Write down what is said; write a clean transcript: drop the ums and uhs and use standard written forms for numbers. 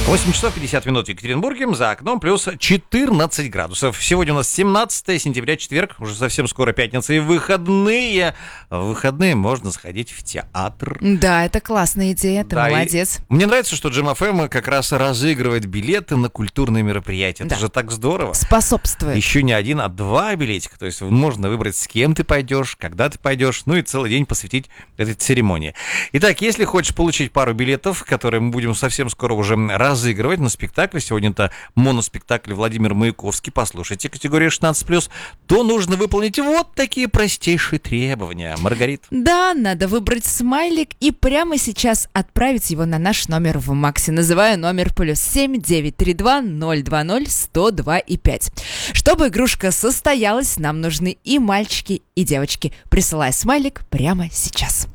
8 часов 50 минут в Екатеринбурге, за окном плюс 14 градусов. Сегодня у нас 17 сентября, четверг, уже совсем скоро пятница и выходные. В выходные можно сходить в театр. Да, это классная идея, ты Да, молодец. Мне нравится, что Джем ФМ как раз разыгрывает билеты на культурные мероприятия. Да. Это же так здорово. Способствует. Еще не один, а два билетика. То есть можно выбрать, с кем ты пойдешь, когда ты пойдешь, ну и целый день посвятить этой церемонии. Итак, если хочешь получить пару билетов, которые мы будем совсем скоро уже разыгрывать на спектакль, сегодня это моноспектакль Владимир Маяковский, послушайте, категория 16+, то нужно выполнить вот такие простейшие требования. Маргарита. Да, надо выбрать смайлик и прямо сейчас отправить его на наш номер в Максе. Называю номер +7 932 020 102 и 5. Чтобы игрушка состоялась, нам нужны и мальчики, и девочки. Присылай смайлик прямо сейчас.